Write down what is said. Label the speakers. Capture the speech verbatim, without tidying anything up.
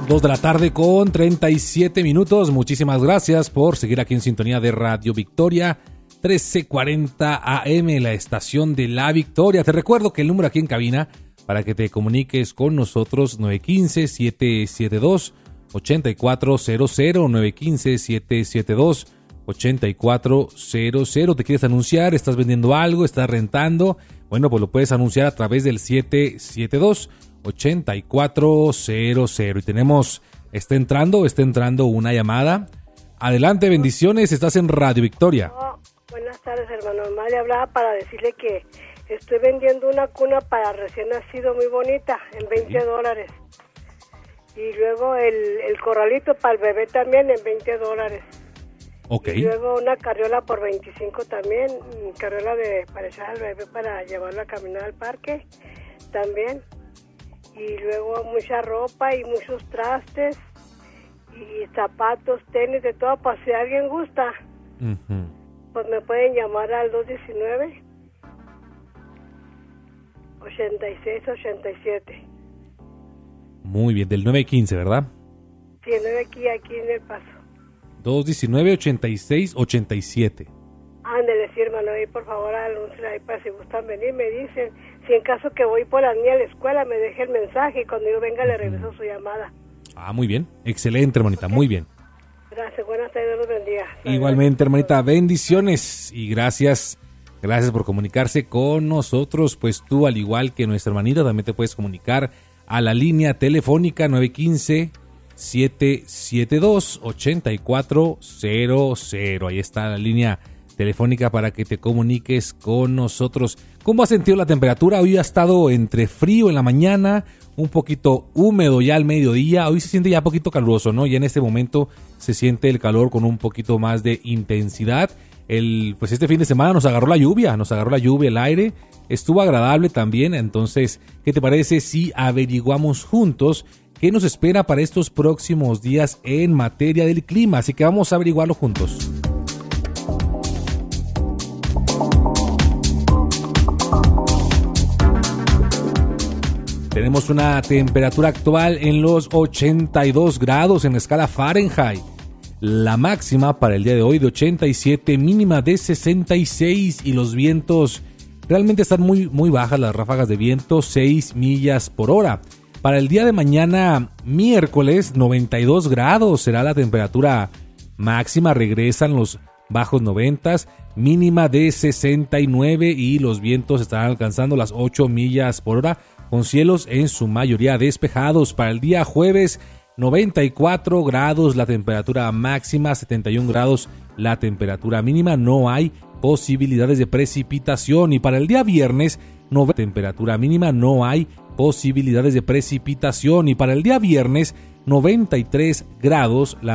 Speaker 1: dos de la tarde con treinta y siete minutos. Muchísimas gracias por seguir aquí en sintonía de Radio Victoria trece cuarenta A M, la estación de la Victoria. Te recuerdo que el número aquí en cabina para que te comuniques con nosotros nueve uno cinco, siete siete dos, ocho cuatro cero cero, nueve uno cinco, siete siete dos, ocho cuatro cero cero. ¿Te quieres anunciar? ¿Estás vendiendo algo? ¿Estás rentando? Bueno, pues lo puedes anunciar a través del siete siete dos, ocho cuatro cero cero. Y tenemos, está entrando, está entrando una llamada. Adelante, bendiciones, estás en Radio Victoria.
Speaker 2: Oh, buenas tardes, hermano. Nomás le hablaba para decirle que estoy vendiendo una cuna para recién nacido muy bonita, en veinte dólares. Y luego el, el corralito para el bebé también en veinte dólares.
Speaker 1: Okay.
Speaker 2: Y luego una carriola por veinticinco también, carriola de para echar al bebé para llevarlo a caminar al parque también. Y luego mucha ropa y muchos trastes y zapatos, tenis, de todo, para si alguien gusta, uh-huh. Pues me pueden llamar al dos uno nueve, ocho seis ocho siete.
Speaker 1: Muy bien, del nueve uno cinco, ¿verdad?
Speaker 2: Sí, el nueve aquí, aquí en El Paso.
Speaker 1: dos uno nueve, ocho seis ocho siete.
Speaker 2: Ándale, sí, hermano, ahí por favor anuncien ahí para si gustan venir, me dicen. Si en caso que voy por las niñas a la escuela, me deje el mensaje y cuando yo venga le regreso su llamada.
Speaker 1: Ah, muy bien. Excelente, hermanita, okay. Muy bien.
Speaker 2: Gracias, buenas tardes, Dios los bendiga.
Speaker 1: Igualmente, hermanita, bendiciones y gracias, gracias por comunicarse con nosotros. Pues tú, al igual que nuestra hermanita, también te puedes comunicar a la línea telefónica nueve uno cinco, siete siete dos, ocho cuatro cero cero. Ahí está la línea telefónica para que te comuniques con nosotros. ¿Cómo has sentido la temperatura? Hoy ha estado entre frío en la mañana, un poquito húmedo ya al mediodía. Hoy se siente ya un poquito caluroso, ¿no? Ya en este momento se siente el calor con un poquito más de intensidad. El, pues este fin de semana nos agarró la lluvia, nos agarró la lluvia, el aire. Estuvo agradable también. Entonces, ¿qué te parece si averiguamos juntos qué nos espera para estos próximos días en materia del clima? Así que vamos a averiguarlo juntos. Tenemos una temperatura actual en los ochenta y dos grados en la escala Fahrenheit. La máxima para el día de hoy de ochenta y siete, mínima de sesenta y seis, y los vientos realmente están muy, muy bajas, las ráfagas de viento, seis millas por hora. Para el día de mañana, miércoles, noventa y dos grados será la temperatura máxima, regresan los bajos noventas, mínima de sesenta y nueve y los vientos estarán alcanzando las ocho millas por hora, con cielos en su mayoría despejados. Para el día jueves, noventa y cuatro grados la temperatura máxima, setenta y un grados la temperatura mínima, no hay posibilidades de precipitación. Y para el día viernes, noventa temperatura mínima, no hay posibilidades de precipitación. Y para el día viernes, noventa y tres grados la